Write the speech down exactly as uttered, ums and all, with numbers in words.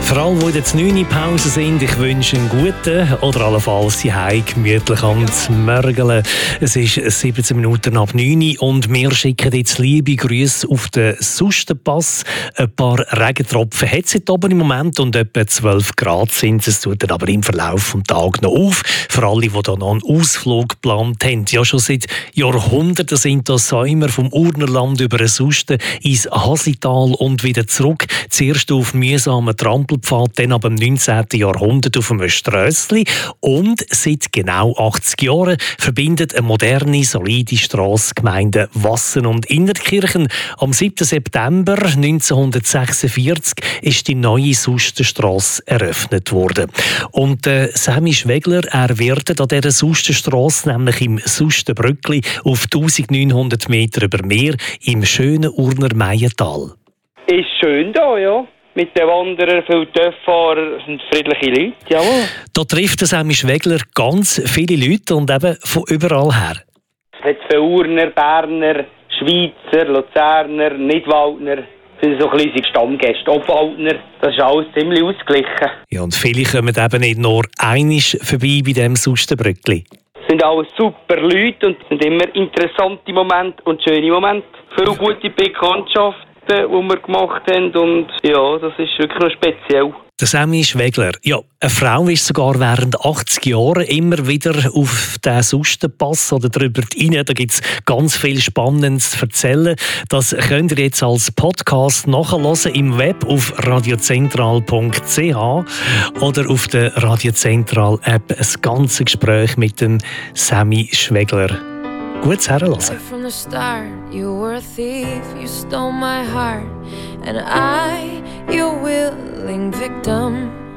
Für alle, die in der neunten Pause sind, ich wünsche einen guten oder allenfalls die Heim gemütlich am Mörgeln. Es ist siebzehn Minuten ab neun und wir schicken jetzt liebe Grüße auf den Sustenpass. Ein paar Regentropfen hat es heute oben im Moment und etwa zwölf Grad sind es. Es tut dann aber im Verlauf des Tages noch auf. Für alle, die da noch einen Ausflug geplant haben. Ja, schon seit Jahrhunderten sind da Säumer vom Urnerland über den Susten ins Hasital und wieder zurück. Zuerst auf mühsamen Trampelpfad, dann ab dem neunzehnten Jahrhundert auf einem Strössli. Und seit genau achtzig Jahren verbindet eine moderne, solide Strasse Gemeinden Wassen und Innertkirchen. Am siebten September neunzehnhundertsechsundvierzig ist die neue Sustenstrasse eröffnet worden. Und äh, Sammy Schwegler, er wird an dieser Sustenstrasse, nämlich im Sustenbrückli, auf neunzehnhundert Meter über Meer im schönen Urner Meiental. Ist schön da, ja. Mit den Wanderern, vielen Töpffahrer sind friedliche Leute, jawohl. Da trifft Sammy Schwegler ganz viele Leute und eben von überall her. Es hat viele Urner, Berner, Schweizer, Luzerner, Nidwaldner. Das sind so kleine Stammgäste, Obwaldner. Das ist alles ziemlich ausgeglichen. Ja, und viele kommen eben nicht nur einmal vorbei bei diesem Sustenbrückli. Es sind alles super Leute und es sind immer interessante Momente und schöne Momente. Viele gute Bekanntschaften, die wir gemacht haben und ja, das ist wirklich noch speziell. Der Sammy Schwegler, ja, eine Frau ist sogar während achtzig Jahren immer wieder auf den Sustenpass oder drüber rein. Da gibt es ganz viel Spannendes zu erzählen. Das könnt ihr jetzt als Podcast nachhören im Web auf radiozentral punkt c h oder auf der Radiozentral App. Ein ganzes Gespräch mit dem Sammy Schwegler. Gutes Herrenhören. From the start, you were a thief, you stole my heart, and I, your willing victim.